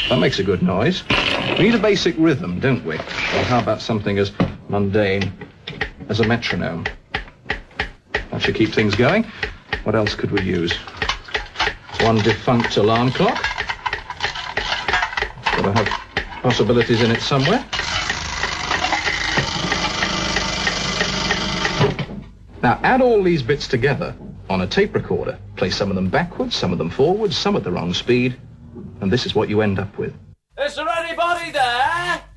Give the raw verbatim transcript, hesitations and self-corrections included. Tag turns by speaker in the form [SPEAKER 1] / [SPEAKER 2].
[SPEAKER 1] That makes a good noise. We need a basic rhythm, don't we? Well, how about something as mundane as a metronome? That should keep things going. What else could we use? One defunct alarm clock. Got to have possibilities in it somewhere. Now, add all these bits together on a tape recorder. Play some of them backwards, some of them forwards, some at the wrong speed, and this is what you end up with.
[SPEAKER 2] Is there anybody there?